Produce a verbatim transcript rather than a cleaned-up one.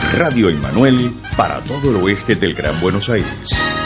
Radio Emmanuel para todo el oeste del Gran Buenos Aires.